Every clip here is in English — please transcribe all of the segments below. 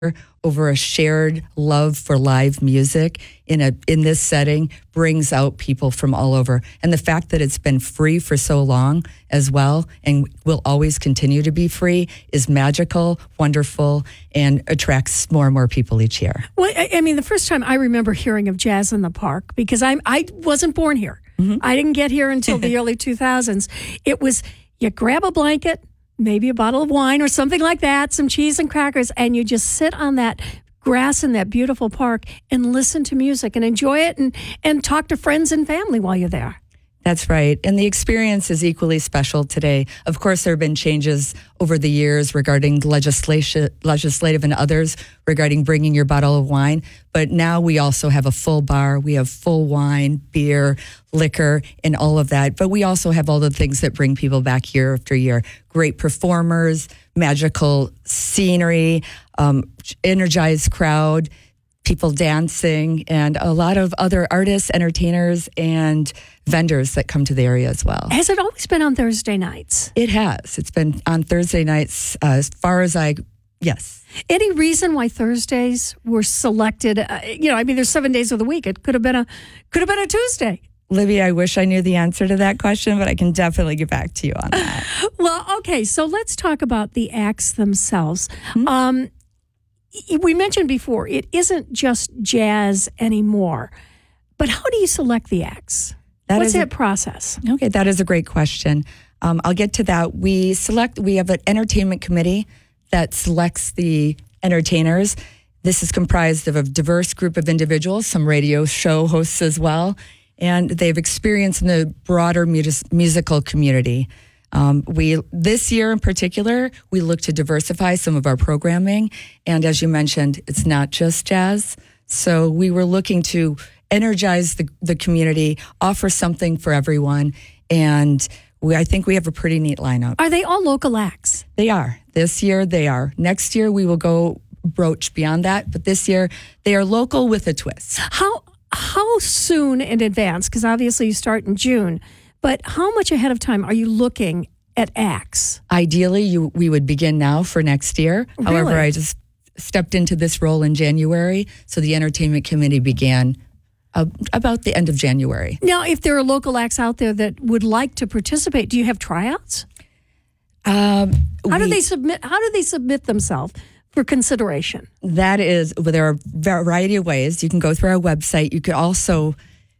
over a shared love for live music in this setting brings out people from all over. And the fact that it's been free for so long as well and will always continue to be free is magical, wonderful, and attracts more and more people each year. Well, I mean, the first time I remember hearing of Jazz in the Park, because I wasn't born here. Mm-hmm. I didn't get here until the early 2000s. It was, you grab a blanket, maybe a bottle of wine or something like that, some cheese and crackers, and you just sit on that grass in that beautiful park and listen to music and enjoy it and talk to friends and family while you're there. That's right. And the experience is equally special today. Of course, there have been changes over the years regarding legislative and others regarding bringing your bottle of wine. But now we also have a full bar. We have full wine, beer, liquor, and all of that. But we also have all the things that bring people back year after year. Great performers, magical scenery, energized crowd, people dancing, and a lot of other artists, entertainers, and vendors that come to the area as well. Has it always been on Thursday nights? It has. It's been on Thursday nights as far as yes. Any reason why Thursdays were selected? I mean, there's 7 days of the week. It could have been a Tuesday. Libby, I wish I knew the answer to that question, but I can definitely get back to you on that. Well, okay, so let's talk about the acts themselves. Mm-hmm. We mentioned before, it isn't just jazz anymore. But how do you select the acts? What's that process? Okay, that is a great question. I'll get to that. We have an entertainment committee that selects the entertainers. This is comprised of a diverse group of individuals, some radio show hosts as well, and they've experience in the broader musical community. This year in particular, we look to diversify some of our programming. And as you mentioned, it's not just jazz. So we were looking to energize the community, offer something for everyone. And I think we have a pretty neat lineup. Are they all local acts? They are. This year, they are. Next year, we will go broach beyond that. But this year, they are local with a twist. How soon in advance? Because obviously you start in June. But how much ahead of time are you looking at acts? Ideally, we would begin now for next year. Really? However, I just stepped into this role in January, so the entertainment committee began about the end of January. Now, if there are local acts out there that would like to participate, do you have tryouts? How do they submit themselves for consideration? There are a variety of ways. You can go through our website. You could also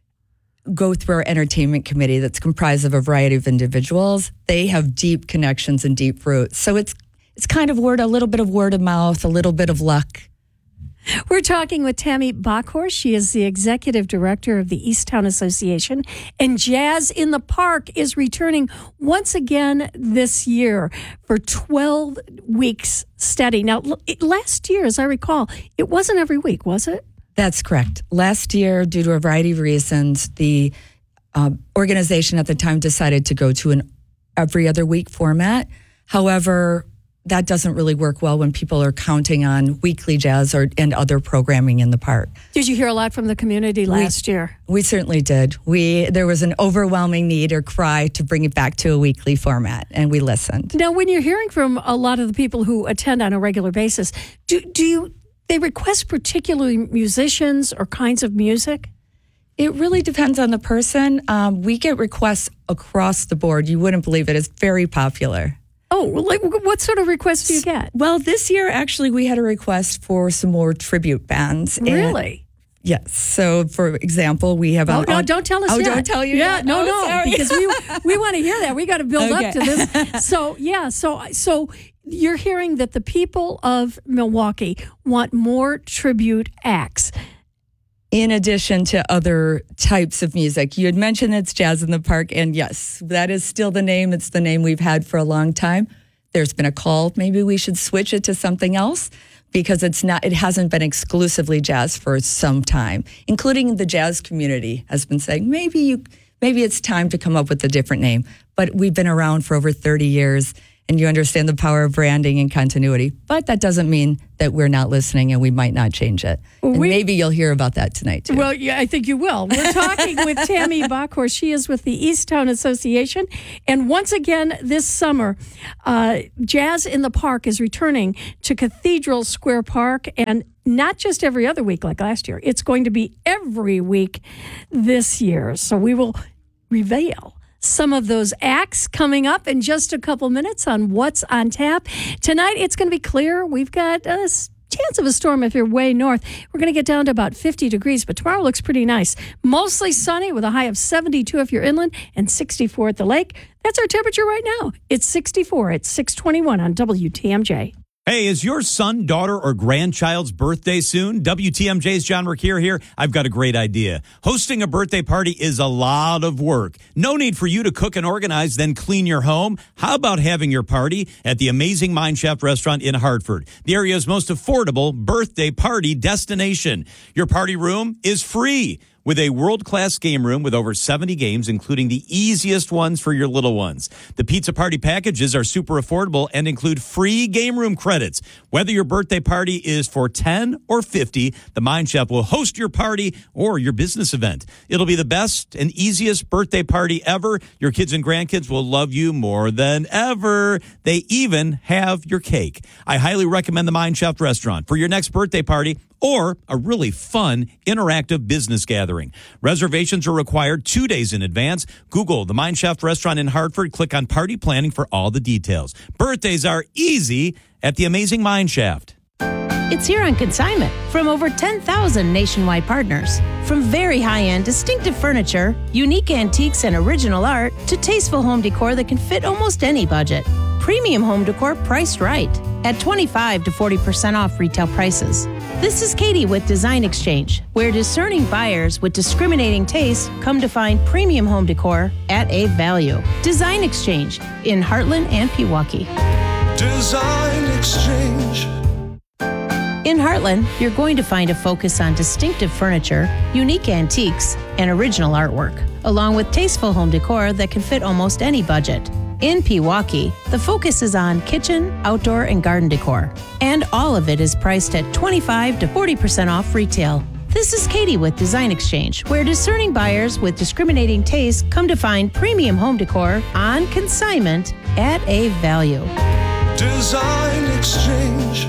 go through our entertainment committee that's comprised of a variety of individuals. They have deep connections and deep roots. So it's kind of a little bit of word of mouth, a little bit of luck. We're talking with Tammy Bockhorst. She is the executive director of the Easttown Association, and Jazz in the Park is returning once again this year for 12 weeks steady. Now, last year, as I recall, it wasn't every week, was it? That's correct. Last year, due to a variety of reasons, the organization at the time decided to go to an every other week format. However, that doesn't really work well when people are counting on weekly jazz and other programming in the park. Did you hear a lot from the community last year? We certainly did. There was an overwhelming need or cry to bring it back to a weekly format, and we listened. Now, when you're hearing from a lot of the people who attend on a regular basis, they request particular musicians or kinds of music? It really depends on the person. We get requests across the board. You wouldn't believe it. It's very popular. Oh, what sort of requests do you get? Well, this year, actually, we had a request for some more tribute bands. Really? Yes. So, for example, we have... no, don't tell us yet. Don't tell you yet? No, sorry. because we want to hear that. We got to build up to this. So, yeah, so you're hearing that the people of Milwaukee want more tribute acts. In addition to other types of music. You had mentioned it's Jazz in the Park, and yes, that is still the name. It's the name we've had for a long time. There's been a call, maybe we should switch it to something else, because it hasn't been exclusively jazz for some time, including the jazz community has been saying, maybe it's time to come up with a different name. But we've been around for over 30 years, and you understand the power of branding and continuity. But that doesn't mean that we're not listening and we might not change it. And maybe you'll hear about that tonight, too. Well, yeah, I think you will. We're talking with Tammy Bockhorst. She is with the Easttown Association. And once again, this summer, Jazz in the Park is returning to Cathedral Square Park, and not just every other week like last year. It's going to be every week this year. So we will reveal some of those acts coming up in just a couple minutes on What's on Tap. Tonight, it's going to be clear. We've got a chance of a storm if you're way north. We're going to get down to about 50 degrees, but tomorrow looks pretty nice. Mostly sunny with a high of 72 if you're inland and 64 at the lake. That's our temperature right now. It's 64 at 6:21 on WTMJ. Hey, is your son, daughter, or grandchild's birthday soon? WTMJ's John Mercure here. I've got a great idea. Hosting a birthday party is a lot of work. No need for you to cook and organize, then clean your home. How about having your party at the amazing Mine Shaft restaurant in Hartford, the area's most affordable birthday party destination? Your party room is free, with a world-class game room with over 70 games, including the easiest ones for your little ones. The pizza party packages are super affordable and include free game room credits. Whether your birthday party is for 10 or 50, the Mine Shaft will host your party or your business event. It'll be the best and easiest birthday party ever. Your kids and grandkids will love you more than ever. They even have your cake. I highly recommend the Mine Shaft restaurant for your next birthday party or a really fun, interactive business gathering. Reservations are required 2 days in advance. Google the Mine Shaft Restaurant in Hartford. Click on Party Planning for all the details. Birthdays are easy at the amazing Mine Shaft. It's here on consignment from over 10,000 nationwide partners. From very high-end, distinctive furniture, unique antiques and original art, to tasteful home decor that can fit almost any budget. Premium home decor priced right at 25 to 40% off retail prices. This is Katie with Design Exchange, where discerning buyers with discriminating taste come to find premium home decor at a value. Design Exchange in Heartland and Pewaukee. Design Exchange. In Heartland, you're going to find a focus on distinctive furniture, unique antiques, and original artwork, along with tasteful home decor that can fit almost any budget. In Pewaukee, the focus is on kitchen, outdoor, and garden decor, and all of it is priced at 25 to 40% off retail. This is Katie with Design Exchange, where discerning buyers with discriminating taste come to find premium home decor on consignment at a value. Design Exchange.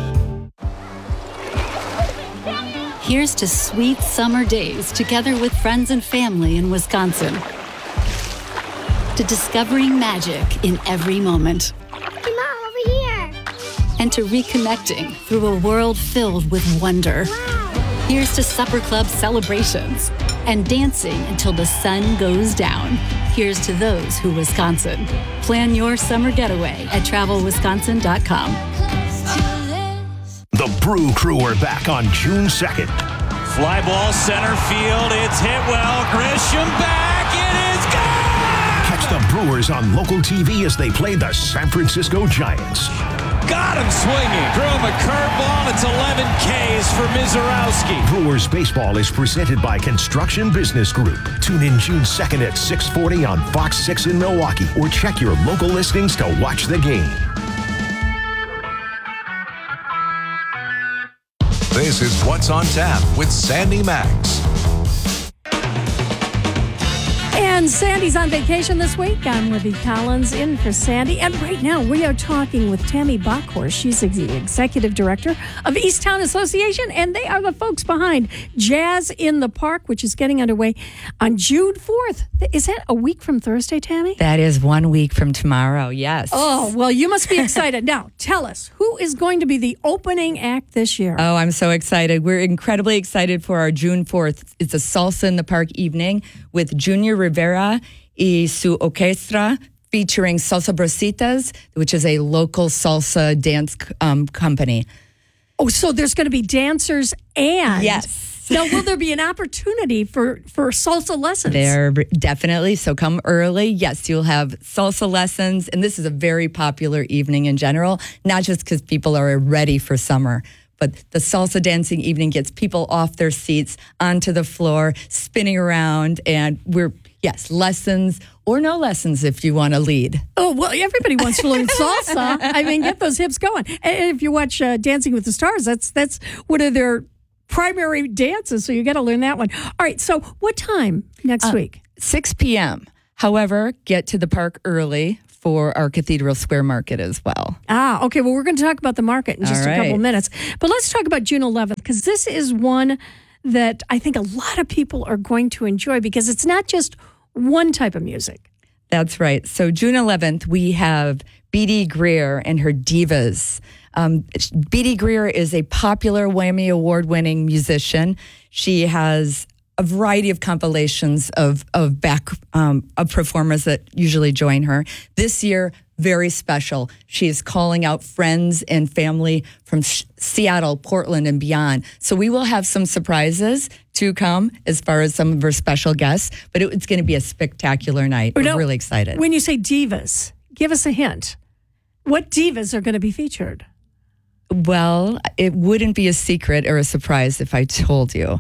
Here's to sweet summer days together with friends and family in Wisconsin. To discovering magic in every moment. Hey, Mom, over here. And to reconnecting through a world filled with wonder. Wow. Here's to supper club celebrations and dancing until the sun goes down. Here's to those who Wisconsin. Plan your summer getaway at travelwisconsin.com. The Brew Crew are back on June 2nd. Fly ball center field. It's hit well. Grisham back. It is gone! Catch the Brewers on local TV as they play the San Francisco Giants. Got him swinging. Threw him a curveball. It's 11 Ks for Mizorowski. Brewers baseball is presented by Construction Business Group. Tune in June 2nd at 6:40 on Fox 6 in Milwaukee, or check your local listings to watch the game. This is What's on Tap with Sandy Max. And Sandy's on vacation this week. I'm Libby Collins in for Sandy. And right now we are talking with Tammy Bockhorst. She's the executive director of Easttown Association, and they are the folks behind Jazz in the Park, which is getting underway on June 4th. Is that a week from Thursday, Tammy? That is 1 week from tomorrow, yes. Oh, well, you must be excited. Now, tell us, who is going to be the opening act this year? Oh, I'm so excited. We're incredibly excited for our June 4th. It's a Salsa in the Park evening with Junior Rivera y su orquestra, featuring Salsa Brasitas, which is a local salsa dance company. Oh, so there's going to be dancers and... Yes. Now, will there be an opportunity for salsa lessons? There, definitely. So come early. Yes, you'll have salsa lessons. And this is a very popular evening in general, not just because people are ready for summer, but the salsa dancing evening gets people off their seats onto the floor, spinning around, and lessons or no lessons if you want to lead. Oh, well, everybody wants to learn salsa. I mean, get those hips going. And if you watch Dancing with the Stars, that's one of their primary dances, so you got to learn that one. All right, so what time next week? 6 p.m. However, get to the park early for our Cathedral Square Market as well. Okay. Well, we're going to talk about the market in just a couple of minutes. But let's talk about June 11th, because this is one that I think a lot of people are going to enjoy because it's not just one type of music. That's right. So June 11th, we have B.D. Greer and her Divas. B.D. Greer is a popular Whammy Award-winning musician. She has a variety of compilations of performers that usually join her. This year, very special. She is calling out friends and family from Seattle, Portland, and beyond. So we will have some surprises to come as far as some of her special guests, but it's going to be a spectacular night. We're really excited. When you say divas, give us a hint. What divas are going to be featured? Well, it wouldn't be a secret or a surprise if I told you.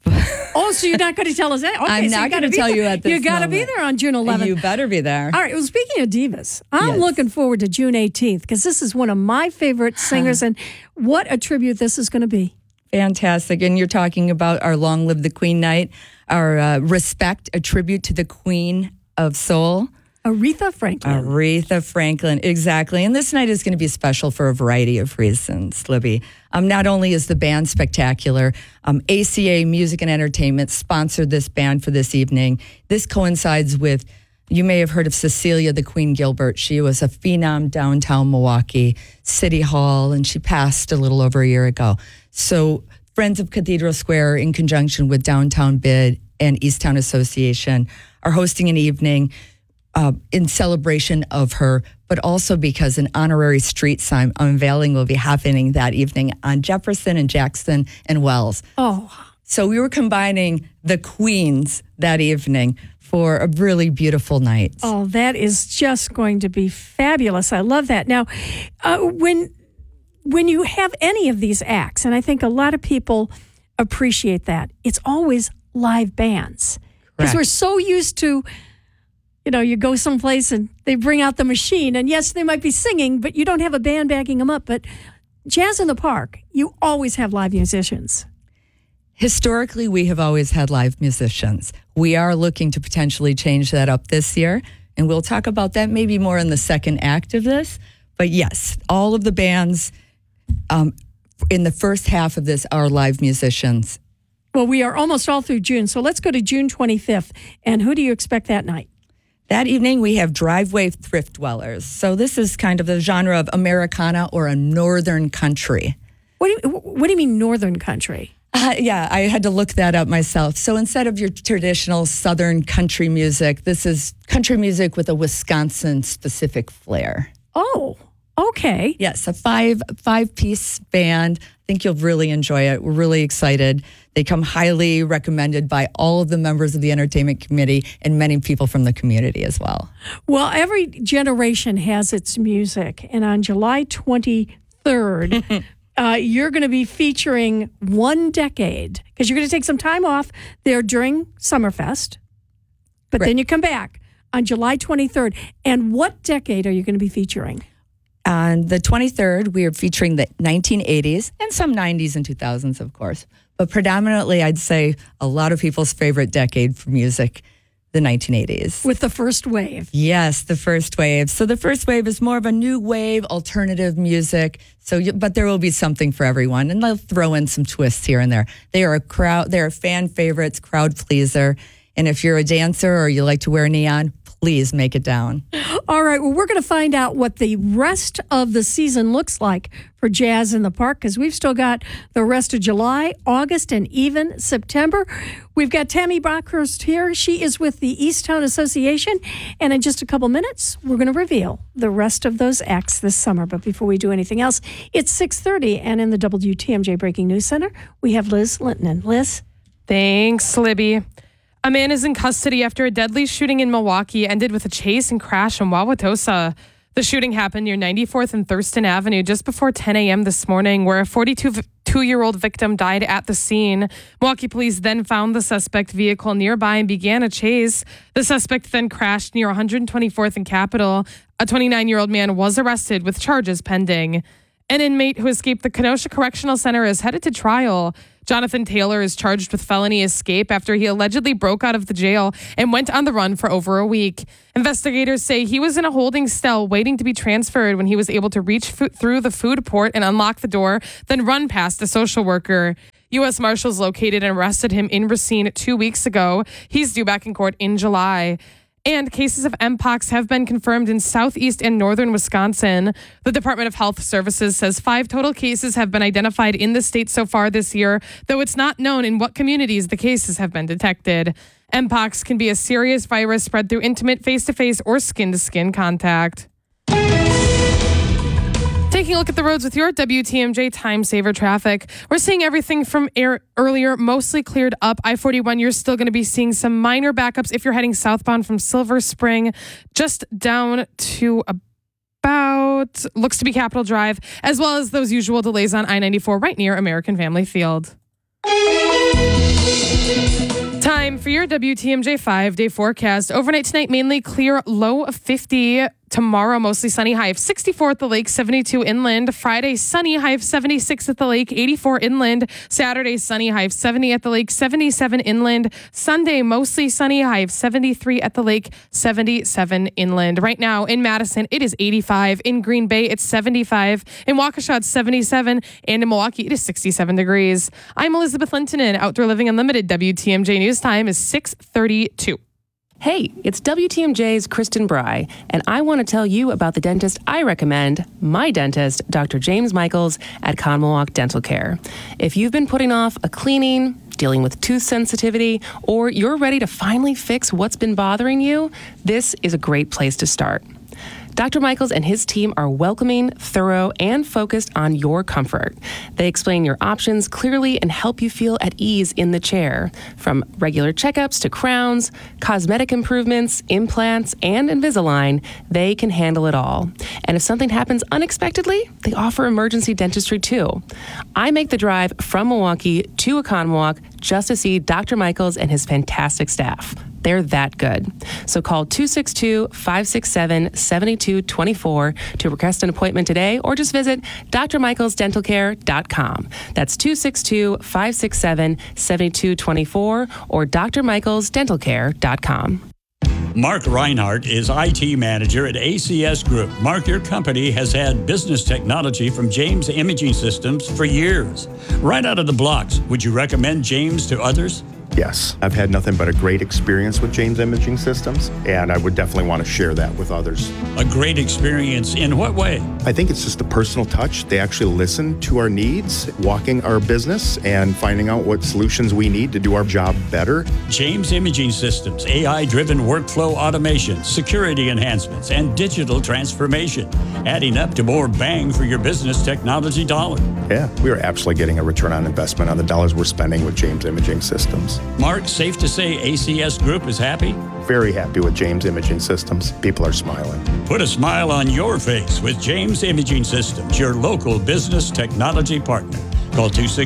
So you're not going to tell us that? Okay, I'm not going to tell you at this You got to be there on June 11th. You better be there. All right. Well, speaking of divas, I'm looking forward to June 18th because this is one of my favorite singers. And what a tribute this is going to be. Fantastic. And you're talking about our Long Live the Queen night, our Respect, a tribute to the Queen of Soul. Aretha Franklin. Aretha Franklin, exactly. And this night is going to be special for a variety of reasons, Libby. Not only is the band spectacular, ACA Music and Entertainment sponsored this band for this evening. This coincides with, you may have heard of Cecilia the Queen Gilbert. She was a phenom downtown Milwaukee, City Hall, and she passed a little over a year ago. So Friends of Cathedral Square, in conjunction with Downtown Bid and Easttown Association, are hosting an evening in celebration of her, but also because an honorary street sign unveiling will be happening that evening on Jefferson and Jackson and Wells. So we were combining the queens that evening for a really beautiful night. That is just going to be fabulous. I love that. Now, when you have any of these acts, and I think a lot of people appreciate that, it's always live bands. Because we're so used to, you go someplace and they bring out the machine, and yes, they might be singing, but you don't have a band backing them up. But Jazz in the Park, you always have live musicians. Historically, we have always had live musicians. We are looking to potentially change that up this year, and we'll talk about that maybe more in the second act of this. But yes, all of the bands in the first half of this are live musicians. Well, we are almost all through June, so let's go to June 25th. And who do you expect that night? That evening, we have Driveway Thrift Dwellers. So this is kind of the genre of Americana or a northern country. What do you mean northern country? Yeah, I had to look that up myself. So instead of your traditional southern country music, this is country music with a Wisconsin-specific flair. Oh, okay. Yes, a five-piece band. I think you'll really enjoy it. We're really excited. They come highly recommended by all of the members of the entertainment committee and many people from the community as well. Well, every generation has its music. And on July 23rd, you're going to be featuring One Decade because you're going to take some time off there during Summerfest. But then you come back on July 23rd. And what decade are you going to be featuring? On the 23rd, we are featuring the 1980s and some 90s and 2000s, of course. But predominantly, I'd say a lot of people's favorite decade for music, the 1980s. With the first wave. Yes, the first wave. So the first wave is more of a new wave, alternative music. But there will be something for everyone. And they'll throw in some twists here and there. They are fan favorites, crowd pleaser. And if you're a dancer or you like to wear neon, please make it down. All right. Well, we're going to find out what the rest of the season looks like for Jazz in the Park because we've still got the rest of July, August, and even September. We've got Tammy Brockhurst here. She is with the Easttown Association. And in just a couple minutes, we're going to reveal the rest of those acts this summer. But before we do anything else, it's 6:30. And in the WTMJ Breaking News Center, we have Liz Linton. Liz? Thanks, Libby. A man is in custody after a deadly shooting in Milwaukee ended with a chase and crash in Wauwatosa. The shooting happened near 94th and Thurston Avenue just before 10 a.m. this morning, where a 42 2-year-old victim died at the scene. Milwaukee police then found the suspect vehicle nearby and began a chase. The suspect then crashed near 124th and Capitol. A 29-year-old man was arrested with charges pending. An inmate who escaped the Kenosha Correctional Center is headed to trial. Jonathan Taylor is charged with felony escape after he allegedly broke out of the jail and went on the run for over a week. Investigators say he was in a holding cell waiting to be transferred when he was able to reach through the food port and unlock the door, then run past a social worker. U.S. Marshals located and arrested him in Racine 2 weeks ago. He's due back in court in July. And cases of Mpox have been confirmed in southeast and northern Wisconsin. The Department of Health Services says 5 total cases have been identified in the state so far this year, though it's not known in what communities the cases have been detected. Mpox can be a serious virus spread through intimate face-to-face or skin-to-skin contact. Taking a look at the roads with your WTMJ Time Saver traffic. We're seeing everything from earlier, mostly cleared up. I-41, you're still going to be seeing some minor backups if you're heading southbound from Silver Spring, just down to about, looks to be Capitol Drive, as well as those usual delays on I-94 right near American Family Field. Time for your WTMJ 5-day forecast. Overnight tonight, mainly clear, low of 50. Tomorrow, mostly sunny, high of 64 at the lake, 72 inland. Friday, sunny, high of 76 at the lake, 84 inland. Saturday, sunny, high of 70 at the lake, 77 inland. Sunday, mostly sunny, high of 73 at the lake, 77 inland. Right now in Madison, it is 85. In Green Bay, it's 75. In Waukesha, it's 77. And in Milwaukee, it is 67 degrees. I'm Elizabeth Lintonen. Outdoor Living Unlimited. WTMJ News Time is 6:32. Hey, it's WTMJ's Kristen Bry, and I want to tell you about the dentist I recommend, my dentist, Dr. James Michaels at Conmilwauk Dental Care. If you've been putting off a cleaning, dealing with tooth sensitivity, or you're ready to finally fix what's been bothering you, this is a great place to start. Dr. Michaels and his team are welcoming, thorough, and focused on your comfort. They explain your options clearly and help you feel at ease in the chair. From regular checkups to crowns, cosmetic improvements, implants, and Invisalign, they can handle it all. And if something happens unexpectedly, they offer emergency dentistry too. I make the drive from Milwaukee to Conmilwauk just to see Dr. Michaels and his fantastic staff. They're that good. So call 262-567-7224 to request an appointment today, or just visit drmichaelsdentalcare.com. That's 262-567-7224 or drmichaelsdentalcare.com. Mark Reinhardt is IT manager at ACS Group. Mark, your company has had business technology from James Imaging Systems for years. Right out of the blocks, would you recommend James to others? Yes, I've had nothing but a great experience with James Imaging Systems, and I would definitely want to share that with others. A great experience in what way? I think it's just a personal touch. They actually listen to our needs, walking our business, and finding out what solutions we need to do our job better. James Imaging Systems, AI-driven workflow automation, security enhancements, and digital transformation, adding up to more bang for your business technology dollar. Yeah, we are absolutely getting a return on investment on the dollars we're spending with James Imaging Systems. Mark, safe to say ACS Group is happy? Very happy with James Imaging Systems. People are smiling. Put a smile on your face with James Imaging Systems, your local business technology partner. Call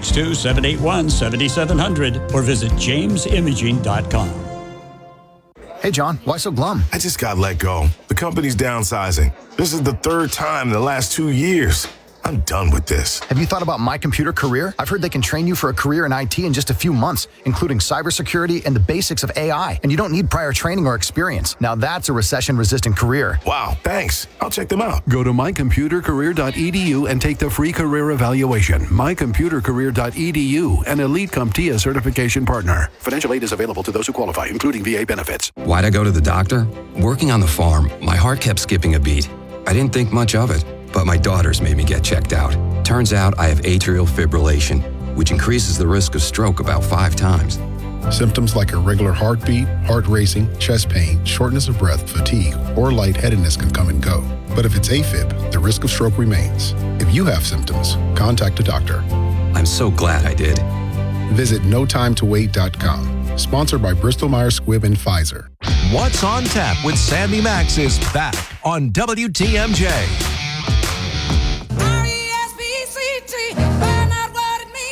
262-781-7700 or visit jamesimaging.com. Hey, John, why so glum? I just got let go. The company's downsizing. This is the third time in the last 2 years. I'm done with this. Have you thought about My Computer Career? I've heard they can train you for a career in IT in just a few months, including cybersecurity and the basics of AI. And you don't need prior training or experience. Now that's a recession-resistant career. Wow, thanks. I'll check them out. Go to mycomputercareer.edu and take the free career evaluation. Mycomputercareer.edu, an Elite CompTIA certification partner. Financial aid is available to those who qualify, including VA benefits. Why'd I go to the doctor? Working on the farm, my heart kept skipping a beat. I didn't think much of it. But my daughters made me get checked out. Turns out I have atrial fibrillation, which increases the risk of stroke about 5 times. Symptoms like irregular heartbeat, heart racing, chest pain, shortness of breath, fatigue, or lightheadedness can come and go. But if it's AFib, the risk of stroke remains. If you have symptoms, contact a doctor. I'm so glad I did. Visit notimetowait.com. Sponsored by Bristol-Myers Squibb and Pfizer. What's on Tap with Sandy Max is back on WTMJ.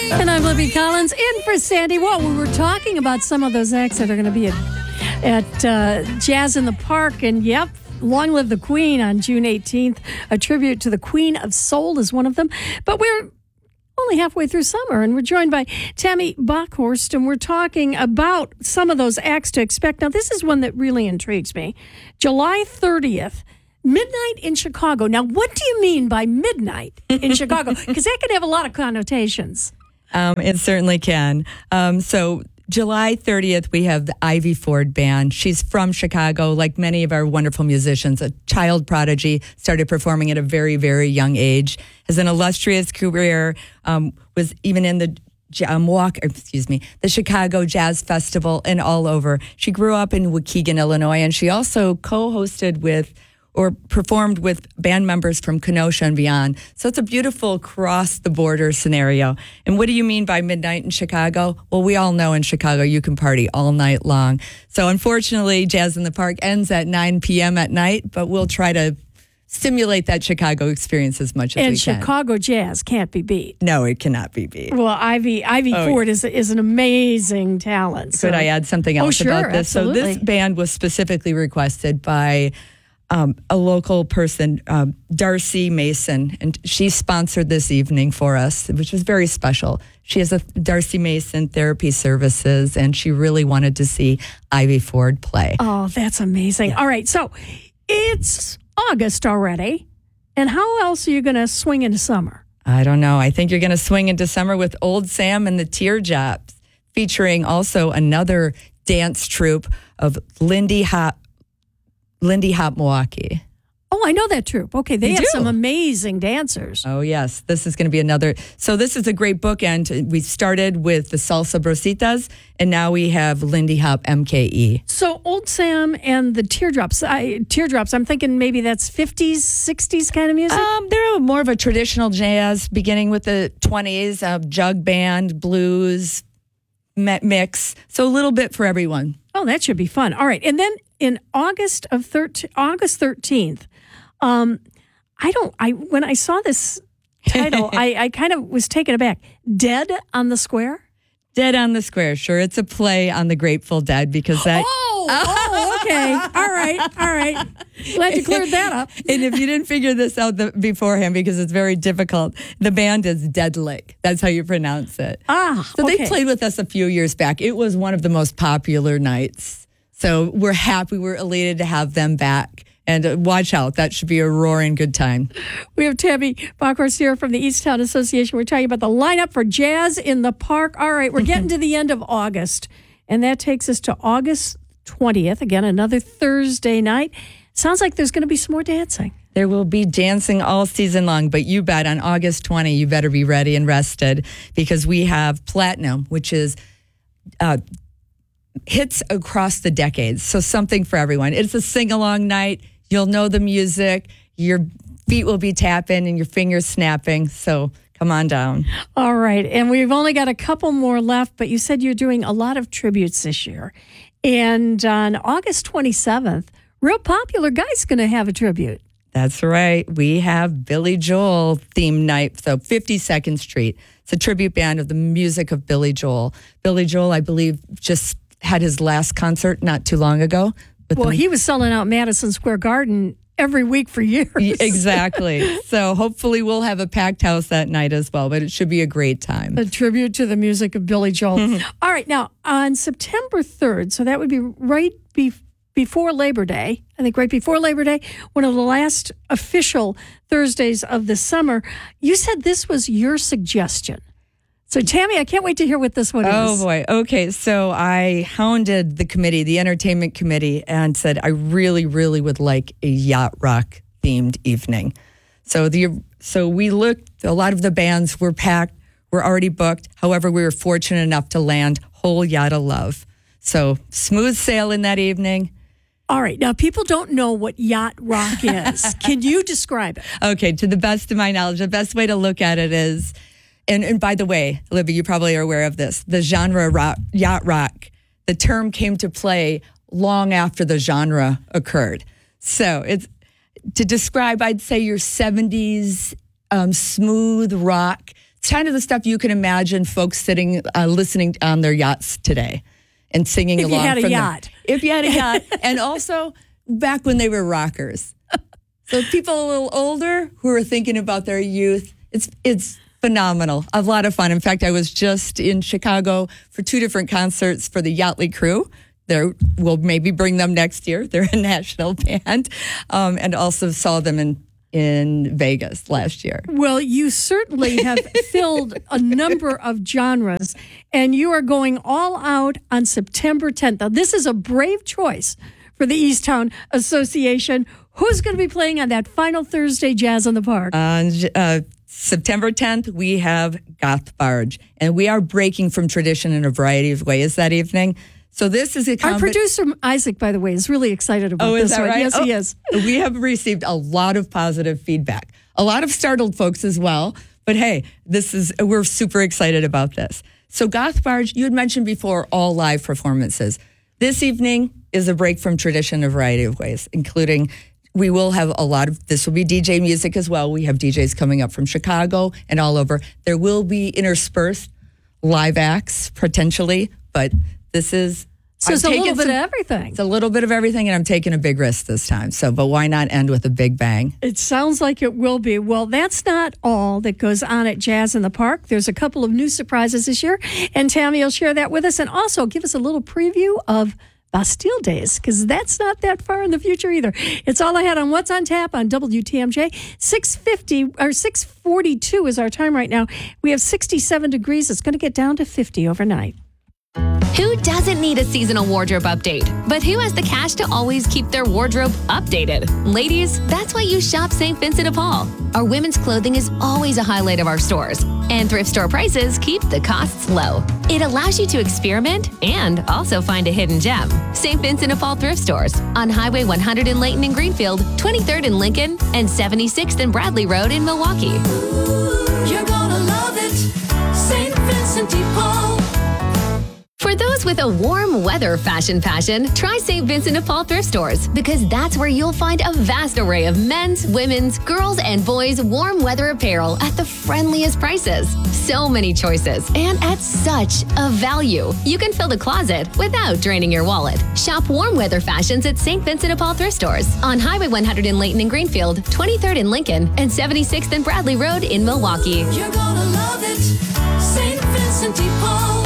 And I'm Libby Collins, in for Sandy. Well, we were talking about some of those acts that are going to be at Jazz in the Park. And yep, Long Live the Queen on June 18th. A tribute to the Queen of Soul is one of them. But we're only halfway through summer, and we're joined by Tammy Bockhorst, and we're talking about some of those acts to expect. Now, this is one that really intrigues me. July 30th, midnight in Chicago. Now, what do you mean by midnight in Chicago? Because that can have a lot of connotations. It certainly can. So July 30th, we have the Ivy Ford Band. She's from Chicago, like many of our wonderful musicians, a child prodigy, started performing at a very, very young age, has an illustrious career, was even in the the Chicago Jazz Festival and all over. She grew up in Waukegan, Illinois, and she also co-hosted with or performed with band members from Kenosha and beyond. So it's a beautiful cross-the-border scenario. And what do you mean by midnight in Chicago? Well, we all know in Chicago you can party all night long. So unfortunately, Jazz in the Park ends at 9 p.m. at night, but we'll try to stimulate that Chicago experience as much as we can. And Chicago jazz can't be beat. No, it cannot be beat. Well, Ivy Ford is an amazing talent. So. Could I add something else about this? Absolutely. So this band was specifically requested by a local person, Darcy Mason, and she sponsored this evening for us, which was very special. She has a Darcy Mason Therapy Services, and she really wanted to see Ivy Ford play. Oh, that's amazing. Yeah. All right, so it's August already, and how else are you going to swing into summer? I don't know. I think you're going to swing into summer with Old Sam and the Teardrops, featuring also another dance troupe of Lindy Hop Milwaukee. Oh, I know that troupe. Okay, they have some amazing dancers. Oh, yes. This is going to be another. So this is a great bookend. We started with the Salsa Brositas, and now we have Lindy Hop MKE. So Old Sam and the Teardrops, I'm thinking maybe that's 50s, 60s kind of music? They're more of a traditional jazz, beginning with the 20s, jug band, blues, mix. So a little bit for everyone. Oh, that should be fun. All right. And then in August 13th, when I saw this title, I kind of was taken aback. Dead on the Square? Dead on the Square. Sure. It's a play on the Grateful Dead because that. Oh, okay. All right. Glad you cleared that up. And if you didn't figure this out beforehand, because it's very difficult, the band is Deadlick. That's how you pronounce it. So they played with us a few years back. It was one of the most popular nights. So we're happy, we're elated to have them back. And watch out, that should be a roaring good time. We have Tammy Bockhorst here from the Easttown Association. We're talking about the lineup for Jazz in the Park. All right, we're getting to the end of August, and that takes us to August 20th. Again, another Thursday night. Sounds like there's going to be some more dancing. There will be dancing all season long, but you bet on August 20, you better be ready and rested because we have Platinum, which is hits across the decades. So something for everyone. It's a sing-along night. You'll know the music. Your feet will be tapping and your fingers snapping. So come on down. All right. And we've only got a couple more left, but you said you're doing a lot of tributes this year. And on August 27th, Real Popular Guy's going to have a tribute. That's right. We have Billy Joel themed night. So 52nd Street. It's a tribute band of the music of Billy Joel. Billy Joel, I believe, just had his last concert not too long ago. Well, he was selling out Madison Square Garden every week for years. Exactly. So hopefully we'll have a packed house that night as well, but it should be a great time. A tribute to the music of Billy Joel. All right. Now, on September 3rd, so that would be right before Labor Day, I think right before Labor Day, one of the last official Thursdays of the summer, you said this was your suggestion. So, Tammy, I can't wait to hear what this one is. Oh, boy. Okay, so I hounded the committee, the entertainment committee, and said I really, really would like a yacht rock themed evening. So we looked, a lot of the bands were packed, were already booked. However, we were fortunate enough to land Whole Yacht of Love. So smooth sailing that evening. All right. Now, people don't know what yacht rock is. Can you describe it? Okay, to the best of my knowledge, the best way to look at it is, and by the way, Libby, you probably are aware of this, the genre yacht rock, the term came to play long after the genre occurred. So it's to describe, I'd say, your 70s smooth rock. kind of the stuff you can imagine folks sitting, listening on their yachts today and singing if along. If you had a yacht. If you had a yacht. And also back when they were rockers. So people a little older who are thinking about their youth, it's phenomenal. A lot of fun. In fact, I was just in Chicago for 2 different concerts for the Yachtly Crew. We'll maybe bring them next year. They're a national band. And also saw them in Vegas last year. Well, you certainly have filled a number of genres, and you are going all out on September 10th. Now, this is a brave choice for the Easttown Association. Who's going to be playing on that final Thursday Jazz in the Park? On September 10th, we have Goth Barge, and we are breaking from tradition in a variety of ways that evening. So this is our producer, Isaac, by the way, is really excited about this. Is that one. right? Yes, he is. We have received a lot of positive feedback. A lot of startled folks as well. But hey, we're super excited about this. So Goth Barge, you had mentioned before, all live performances. This evening is a break from tradition in a variety of ways, including we will have this will be DJ music as well. We have DJs coming up from Chicago and all over. There will be interspersed live acts potentially, but this is... So it's a little bit of everything. It's a little bit of everything, and I'm taking a big risk this time. But why not end with a big bang? It sounds like it will be. Well, that's not all that goes on at Jazz in the Park. There's a couple of new surprises this year, and Tammy will share that with us, and also give us a little preview of Bastille Days, because that's not that far in the future either. It's all I had on What's on Tap on WTMJ. 6:42 is our time right now. We have 67 degrees. It's going to get down to 50 overnight. Who doesn't need a seasonal wardrobe update? But who has the cash to always keep their wardrobe updated? Ladies, that's why you shop St. Vincent de Paul. Our women's clothing is always a highlight of our stores, and thrift store prices keep the costs low. It allows you to experiment and also find a hidden gem. St. Vincent de Paul thrift stores on Highway 100 in Layton and Greenfield, 23rd in Lincoln, and 76th and Bradley Road in Milwaukee. You're gonna love it, St. Vincent de Paul. For those with a warm weather fashion passion, try St. Vincent de Paul thrift stores, because that's where you'll find a vast array of men's, women's, girls, and boys' warm weather apparel at the friendliest prices. So many choices, and at such a value. You can fill the closet without draining your wallet. Shop warm weather fashions at St. Vincent de Paul thrift stores on Highway 100 in Layton and Greenfield, 23rd in Lincoln, and 76th and Bradley Road in Milwaukee. You're gonna love it, St. Vincent de Paul.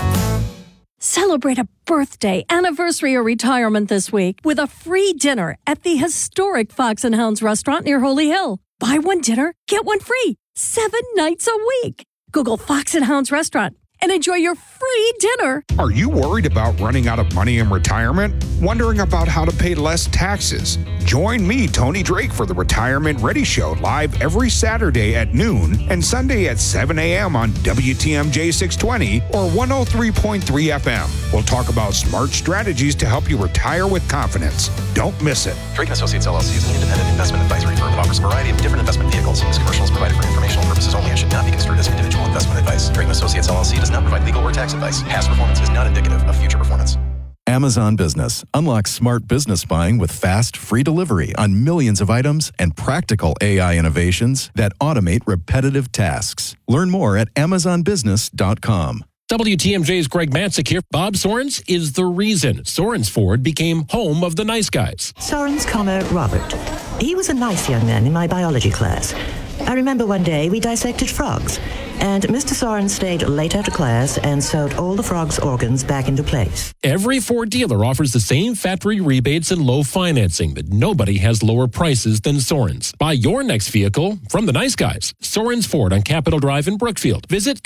Celebrate a birthday, anniversary, or retirement this week with a free dinner at the historic Fox and Hounds restaurant near Holy Hill. Buy one dinner, get one free, 7 nights a week. Google Fox and Hounds restaurant and enjoy your free dinner. Are you worried about running out of money in retirement? Wondering about how to pay less taxes? Join me, Tony Drake, for the Retirement Ready Show, live every Saturday at noon and Sunday at 7 a.m. on WTMJ 620 or 103.3 FM. We'll talk about smart strategies to help you retire with confidence. Don't miss it. Drake & Associates LLC is an independent investment advisory firm that offers a variety of different investment vehicles. This commercial is provided for informational purposes only and should not be construed as individual investment advice. Drake & Associates LLC does not provide legal or tax advice. Past performance is not indicative of future performance. Amazon Business. Unlock smart business buying with fast, free delivery on millions of items and practical AI innovations that automate repetitive tasks. Learn more at amazonbusiness.com. WTMJ's Greg Matzik here. Bob Sorens is the reason Sorens Ford became home of the nice guys. Sorens, Robert. He was a nice young man in my biology class. I remember one day we dissected frogs, and Mr. Sorens stayed late after class and sewed all the frog's organs back into place. Every Ford dealer offers the same factory rebates and low financing, but nobody has lower prices than Sorens. Buy your next vehicle from the nice guys. Sorens Ford on Capitol Drive in Brookfield. Visit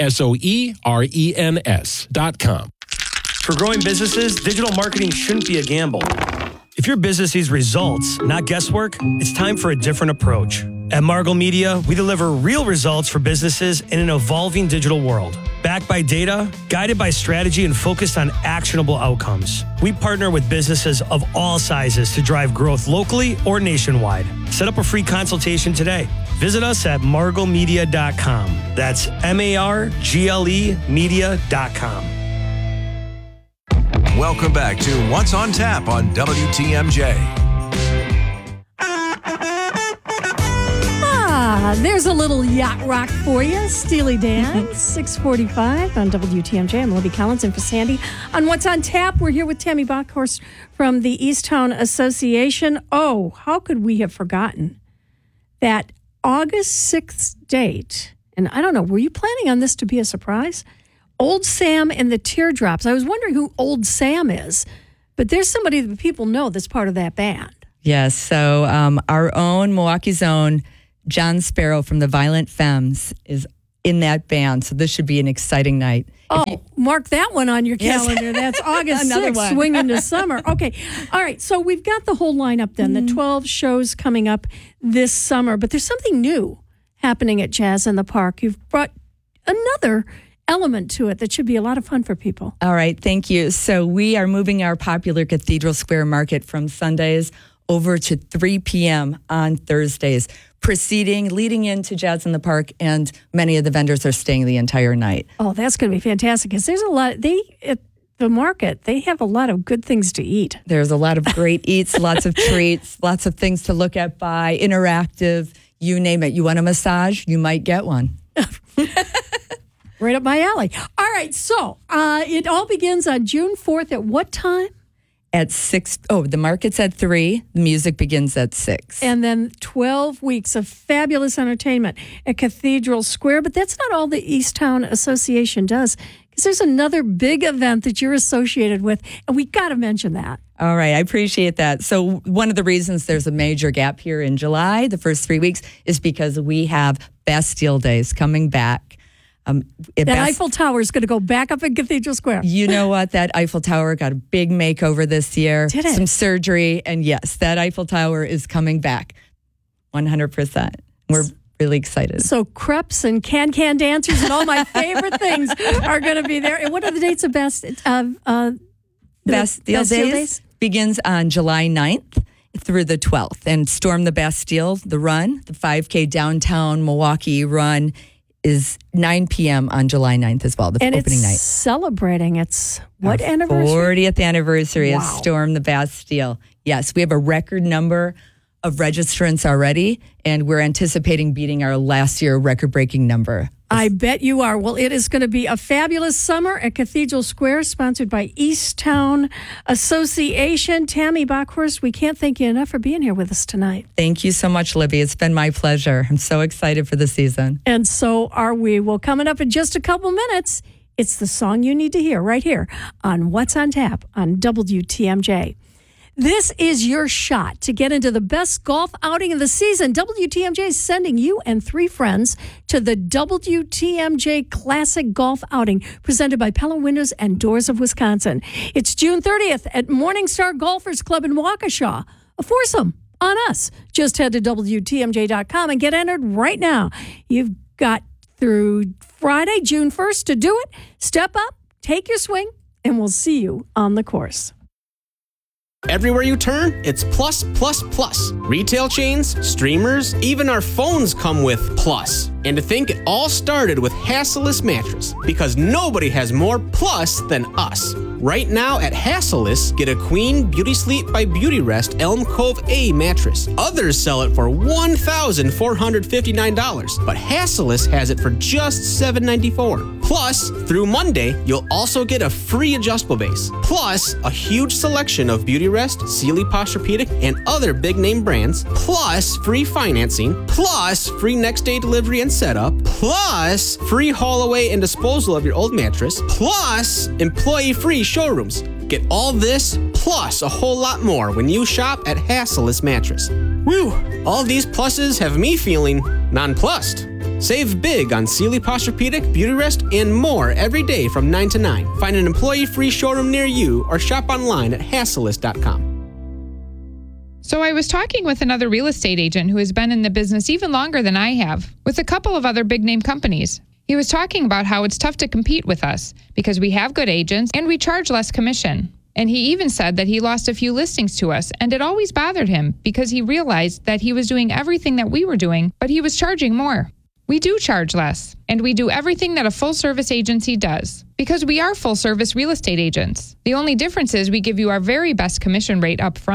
SOERENS.com. For growing businesses, digital marketing shouldn't be a gamble. If your business needs results, not guesswork, it's time for a different approach. At Margle Media, we deliver real results for businesses in an evolving digital world. Backed by data, guided by strategy, and focused on actionable outcomes. We partner with businesses of all sizes to drive growth locally or nationwide. Set up a free consultation today. Visit us at marglemedia.com. That's MARGLE media.com. Welcome back to What's on Tap on WTMJ. There's a little yacht rock for you. Steely Dan, 6:45 on WTMJ. I'm Libby Collins, and for Sandy on What's on Tap. We're here with Tammy Bockhorst from the Easttown Association. Oh, how could we have forgotten that August 6th date? And I don't know, were you planning on this to be a surprise? Old Sam and the Teardrops. I was wondering who Old Sam is, but there's somebody that people know that's part of that band. Yes, so our own, Milwaukee's own, John Sparrow from the Violent Femmes is in that band, so this should be an exciting night. Mark that one on your calendar. Yes. That's August 6th, swinging to summer. Okay, all right, so we've got the whole lineup then, the 12 shows coming up this summer, but there's something new happening at Jazz in the Park. You've brought another element to it that should be a lot of fun for people. All right, thank you. So we are moving our popular Cathedral Square Market from Sundays over to 3 p.m. on Thursdays, leading into Jazz in the Park, and many of the vendors are staying the entire night. Oh, that's going to be fantastic, because there's a lot, at the market, they have a lot of good things to eat. There's a lot of great eats, lots of treats, lots of things to look at, buy, interactive, you name it. You want a massage, you might get one. Right up my alley. All right, so it all begins on June 4th at what time? At 6. Oh, the market's at 3. The music begins at 6. And then 12 weeks of fabulous entertainment at Cathedral Square. But that's not all the Easttown Association does, because there's another big event that you're associated with, and we got to mention that. All right, I appreciate that. So one of the reasons there's a major gap here in July, the first 3 weeks, is because we have Bastille Days coming back. Eiffel Tower is going to go back up in Cathedral Square. You know what? That Eiffel Tower got a big makeover this year. Did it? Some surgery. And yes, that Eiffel Tower is coming back 100%. We're really excited. So crepes and can dancers and all my favorite things are going to be there. And what are the dates of Bastille Days? Begins on July 9th through the 12th. And Storm the Bastille, the run, the 5K downtown Milwaukee run, is 9 p.m. on July 9th as well, the opening night. Celebrating its what anniversary? 40th anniversary of Storm the Bastille. Yes, we have a record number of registrants already, and we're anticipating beating our last year record-breaking number. I bet you are. Well, it is going to be a fabulous summer at Cathedral Square, sponsored by Easttown Association. Tammy Bockhorst, we can't thank you enough for being here with us tonight. Thank you so much, Libby. It's been my pleasure. I'm so excited for the season. And so are we. Well, coming up in just a couple minutes, it's the song you need to hear right here on What's on Tap on WTMJ. This is your shot to get into the best golf outing of the season. WTMJ is sending you and 3 friends to the WTMJ Classic Golf Outing presented by Pella Windows and Doors of Wisconsin. It's June 30th at Morningstar Golfers Club in Waukesha. A foursome on us. Just head to WTMJ.com and get entered right now. You've got through Friday, June 1st to do it. Step up, take your swing, and we'll see you on the course. Everywhere you turn, it's plus, plus, plus. Retail chains, streamers, even our phones come with plus. And to think it all started with Hassellus Mattress, because nobody has more plus than us. Right now at Hassellus, get a Queen Beauty Sleep by Beautyrest Elm Cove A mattress. Others sell it for $1,459, but Hassellus has it for just $794. Plus, through Monday, you'll also get a free adjustable base. Plus, a huge selection of Beautyrest, Sealy Posturepedic, and other big-name brands. Plus, free financing. Plus, free next-day delivery and setup. Plus, free haul away and disposal of your old mattress. Plus, employee-free showrooms. Get all this, plus a whole lot more when you shop at Hassellus Mattress. Woo! All these pluses have me feeling nonplussed. Save big on Sealy Posturepedic, Beautyrest, and more every day from 9 to 9. Find an employee-free showroom near you or shop online at Hassellus.com. So I was talking with another real estate agent who has been in the business even longer than I have, with a couple of other big-name companies. He was talking about how it's tough to compete with us because we have good agents and we charge less commission. And he even said that he lost a few listings to us, and it always bothered him because he realized that he was doing everything that we were doing, but he was charging more. We do charge less, and we do everything that a full-service agency does, because we are full-service real estate agents. The only difference is we give you our very best commission rate up front.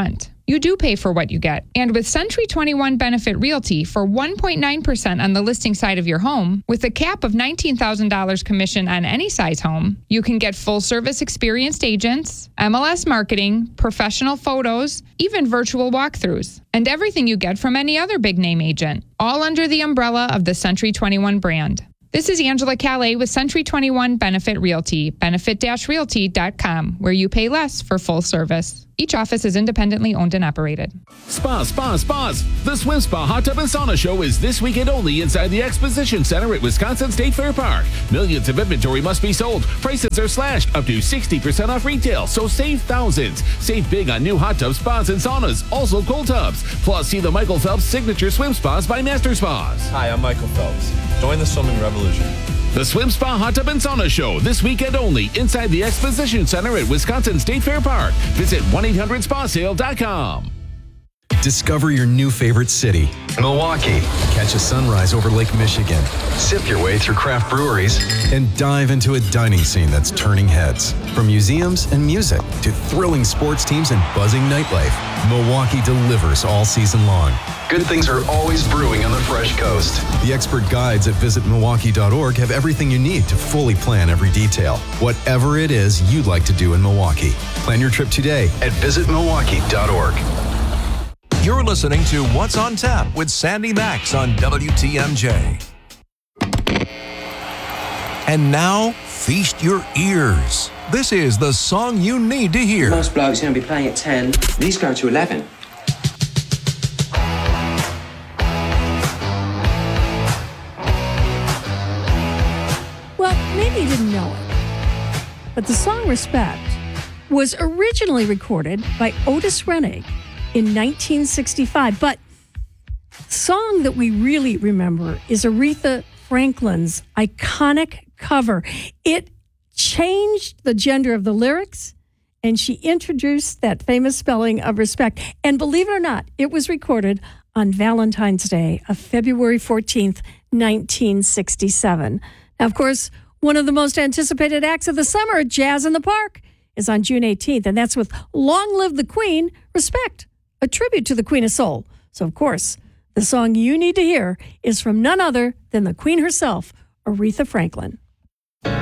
You do pay for what you get. And with Century 21 Benefit Realty, for 1.9% on the listing side of your home, with a cap of $19,000 commission on any size home, you can get full-service experienced agents, MLS marketing, professional photos, even virtual walkthroughs, and everything you get from any other big-name agent, all under the umbrella of the Century 21 brand. This is Angela Calais with Century 21 Benefit Realty, benefit-realty.com, where you pay less for full service. Each office is independently owned and operated. Spas. The Swim Spa Hot Tub and Sauna Show is this weekend only inside the Exposition Center at Wisconsin State Fair Park. Millions of inventory must be sold. Prices are slashed up to 60% off retail, so save thousands. Save big on new hot tubs, spas, and saunas, also cold tubs. Plus, see the Michael Phelps Signature Swim Spas by Master Spas. Hi, I'm Michael Phelps. Join the swimming revolution. The Swim Spa Hot Tub and Sauna Show this weekend only inside the Exposition Center at Wisconsin State Fair Park. Visit 1-800-SPASale.com. Discover your new favorite city, Milwaukee. Catch a sunrise over Lake Michigan. Sip your way through craft breweries and dive into a dining scene that's turning heads. From museums and music to thrilling sports teams and buzzing nightlife, Milwaukee delivers all season long. Good things are always brewing on the Fresh Coast. The expert guides at visitmilwaukee.org have everything you need to fully plan every detail. Whatever it is you'd like to do in Milwaukee. Plan your trip today at visitmilwaukee.org. You're listening to What's on Tap with Sandy Max on WTMJ. And now, feast your ears. This is the song you need to hear. Most blokes are going to be playing at 10. These go to 11. Well, maybe you didn't know it, but the song Respect was originally recorded by Otis Redding in 1965. But the song that we really remember is Aretha Franklin's iconic cover. It changed the gender of the lyrics, and she introduced that famous spelling of respect. And believe it or not, it was recorded on Valentine's Day of February 14th, 1967. Now, of course, one of the most anticipated acts of the summer, Jazz in the Park, is on June 18th, and that's with Long Live the Queen, Respect, a tribute to the Queen of Soul. So, of course, the song you need to hear is from none other than the Queen herself, Aretha Franklin.